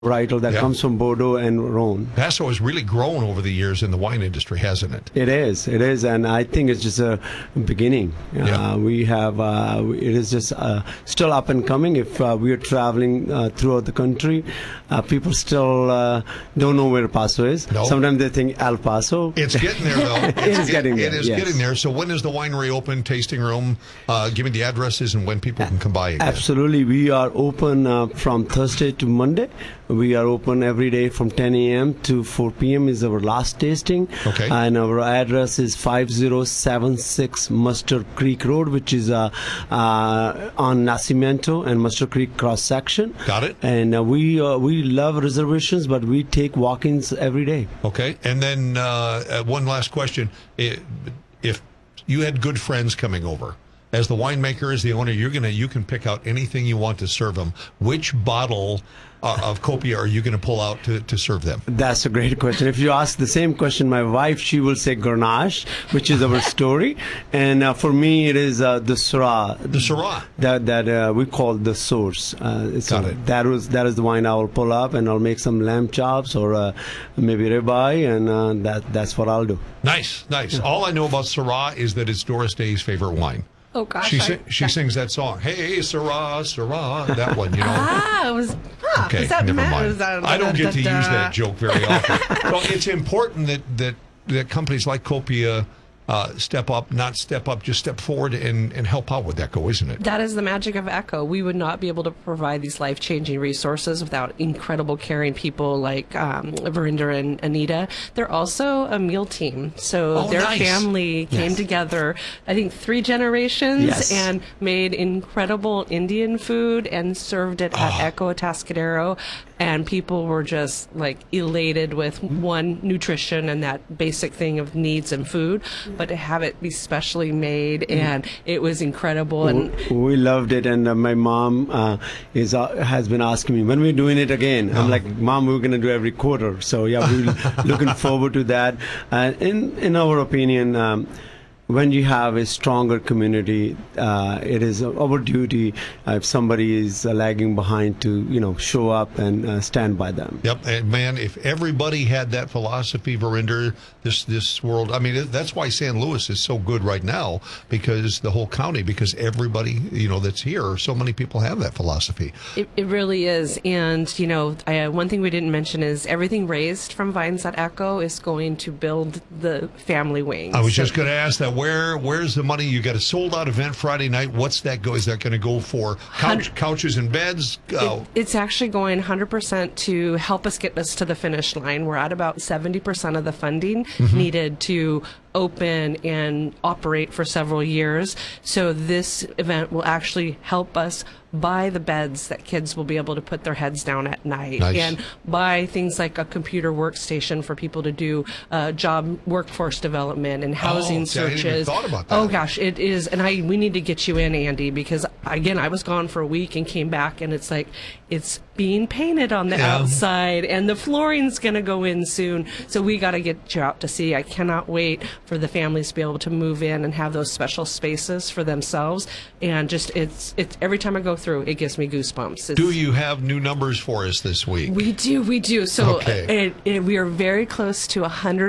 varietal that comes from Bordeaux and Rhone. Paso has really grown over the years in the wine industry, hasn't it? It is, and I think it's just a beginning. We have, it is just still up and coming. If we are traveling throughout the country, people still don't know where Paso is. No. Sometimes they think El Paso. It's getting there, though. It is getting there. It is getting there. So when is the winery open, tasting room? Give me the addresses and when people can come by again. Absolutely. We are open from Thursday to Monday. We are open every day from 10 a.m. to 4 p.m. is our last tasting. Okay. And our address is 5076 Mustard Creek Road, which is on Nacimiento and Mustard Creek cross section. Got it. And we love reservations, but we take walk-ins every day. Okay. And then one last question. If you had good friends coming over, as the winemaker, as the owner, you can pick out anything you want to serve them. Which bottle of Copia are you going to pull out to serve them? That's a great question. If you ask the same question, my wife, she will say Grenache, which is our story. And for me, it is the Syrah. The Syrah. That we call the source. Got it. That is the wine I will pull up, and I'll make some lamb chops or maybe ribeye, and that's what I'll do. Nice. All I know about Syrah is that it's Doris Day's favorite wine. Oh, gosh. She sings that song. Hey, Syrah, Syrah. That one, you know. It was... Okay, never mind. I don't get to use that joke very often. Well, it's important that companies like Copia step up, not step up, just step forward and help out with ECHO, isn't it? That is the magic of ECHO. We would not be able to provide these life-changing resources without incredible caring people like Verinder and Anita. They're also a meal team. So their family came together, I think 3 generations, and made incredible Indian food and served it at ECHO Atascadero. And people were just like elated with one, nutrition and that basic thing of needs and food, but to have it be specially made, and it was incredible. And we loved it. And my mom has been asking me, when we're doing it again? I'm like, Mom, we're going to do every quarter. So yeah, we're looking forward to that. In our opinion, when you have a stronger community, it is our duty if somebody is lagging behind to show up and stand by them. Yep, and man, if everybody had that philosophy, Verinder, this world. I mean, that's why San Luis is so good right now, because the whole county, because everybody that's here, so many people have that philosophy. It really is, and one thing we didn't mention is everything raised from Vines at ECHO is going to build the family wings. I was just going to ask that. Where's the money? You got a sold out event Friday night. What's that go? Is that going to go for couches and beds? It's actually going 100% to help us get us to the finish line. We're at about 70% of the funding needed to open and operate for several years. So this event will actually help us buy the beds that kids will be able to put their heads down at night, and buy things like a computer workstation for people to do job workforce development and housing searches. I hadn't even thought about that. Oh gosh, it is. And we need to get you in, Andy, because again, I was gone for a week and came back, and it's like it's being painted on the outside, and the flooring's going to go in soon. So we got to get you out to see. I cannot wait for the families to be able to move in and have those special spaces for themselves. And just it's every time I go through, it gives me goosebumps. Do you have new numbers for us this week? We do. So we are very close to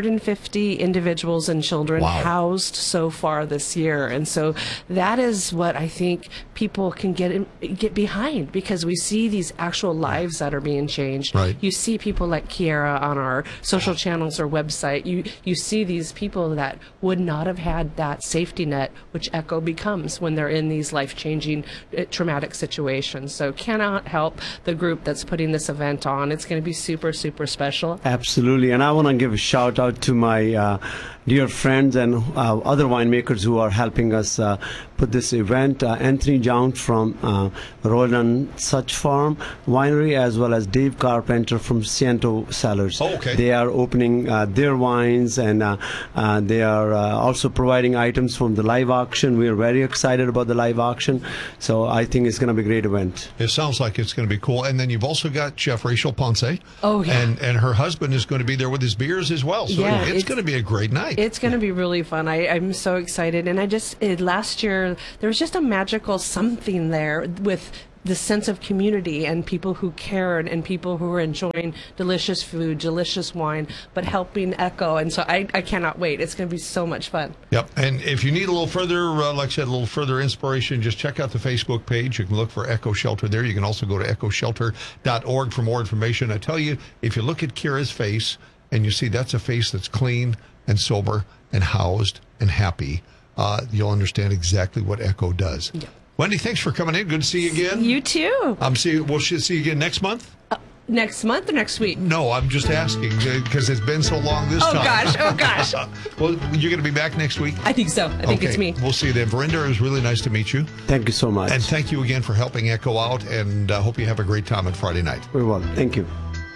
150 individuals and children housed so far this year, and so that is what I think people can get behind, because we see these actual lives that are being changed. Right. You see people like Kiara on our social channels or website. You see these people that would not have had that safety net, which ECHO becomes when they're in these life-changing, traumatic situations. So cannot help the group that's putting this event on. It's going to be super, super special. Absolutely. And I want to give a shout out to my dear friends and other winemakers who are helping us put this event. Anthony Jones from Roland Such Farm Winery, as well as Dave Carpenter from Ciento Cellars. They are opening their wines, and they are also providing items from the live auction. We are very excited about the live auction, so I think it's going to be a great event. It sounds like it's going to be cool. And then you've also got Chef Rachel Ponce. Oh, yeah. And her husband is going to be there with his beers as well. So it's going to be a great night. It's going to be really fun. I'm so excited. And last year, there was just a magical something there with the sense of community and people who cared and people who were enjoying delicious food, delicious wine, but helping echo. And so I cannot wait. It's going to be so much fun. Yep. And if you need a little further, like I said, a little further inspiration, just check out the Facebook page. You can look for Echo Shelter there. You can also go to echoshelter.org for more information. I tell you, if you look at Kira's face and you see that's a face that's clean and sober and housed and happy, you'll understand exactly what Echo does. Yep. Wendy, thanks for coming in. Good to see you again. You too. We'll see you again next month? Next month or next week? No, I'm just asking because it's been so long this time. Oh, gosh. Well, you're going to be back next week? I think so. I think it's me. We'll see you then. Verinder, it was really nice to meet you. Thank you so much. And thank you again for helping Echo out, and I hope you have a great time on Friday night. We will. Thank you.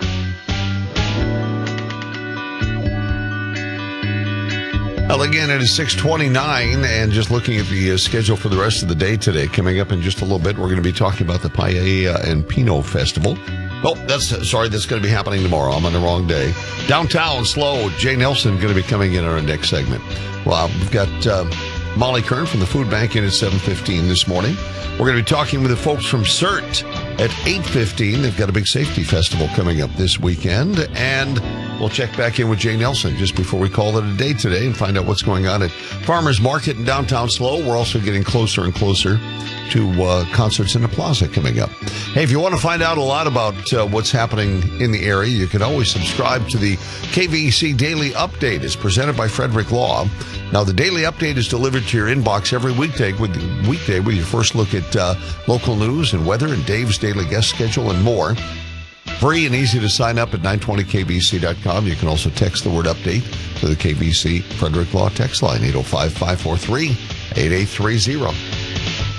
Well, again, it is 6:29, and just looking at the schedule for the rest of the day today. Coming up in just a little bit, we're going to be talking about the Paella and Pinot Festival. Oh, that's going to be happening tomorrow. I'm on the wrong day. Downtown Slow, Jay Nelson going to be coming in our next segment. Well, we've got Molly Kern from the Food Bank in at 7:15 this morning. We're going to be talking with the folks from CERT at 8:15. They've got a big safety festival coming up this weekend, and we'll check back in with Jay Nelson just before we call it a day today and find out what's going on at Farmers Market in downtown Slow. We're also getting closer and closer to concerts in the Plaza coming up. Hey, if you want to find out a lot about what's happening in the area, you can always subscribe to the KVEC Daily Update. It's presented by Frederick Law. Now, the Daily Update is delivered to your inbox every weekday with your first look at local news and weather and Dave's daily guest schedule and more. Free and easy to sign up at 920kbc.com. You can also text the word update to the KBC Frederick Law text line, 805-543-8830.